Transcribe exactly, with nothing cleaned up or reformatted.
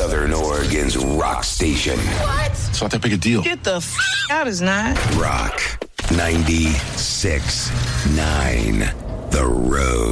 Southern Oregon's rock station. What? It's not that big a deal. Get the f*** out, it's not. Rock ninety-six point nine. The Road.